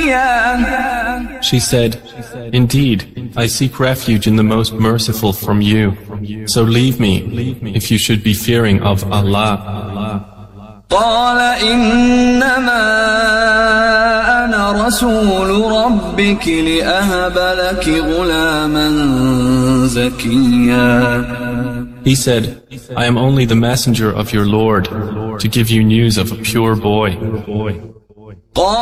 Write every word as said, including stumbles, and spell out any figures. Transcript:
She said, "Indeed, I seek refuge in the most merciful from you. So leave me, if you should be fearing of Allah." قال إنما أنا رسول ربك لأهب لك غلاما زكيا. He said, "I am only the messenger of your Lord, to give you news of a pure boy."